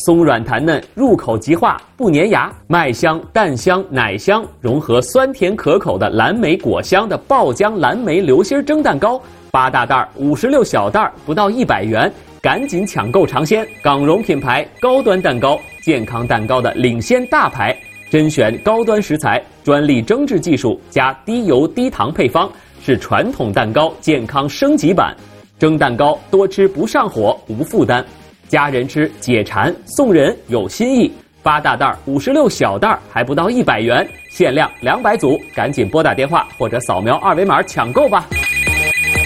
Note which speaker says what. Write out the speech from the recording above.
Speaker 1: 松软弹嫩，入口即化，不粘牙，麦香、蛋香、奶香融合酸甜可口的蓝莓果香的爆浆蓝莓流心蒸蛋糕，8大袋56小袋，不到100元，赶紧抢购尝鲜！港荣品牌高端蛋糕，健康蛋糕的领先大牌，甄选高端食材，专利蒸制技术加低油低糖配方，是传统蛋糕健康升级版。蒸蛋糕多吃不上火，无负担。家人吃解馋，送人有新意。8大袋56小袋，还不到100元，限量200组，赶紧拨打电话或者扫描2维码抢购吧。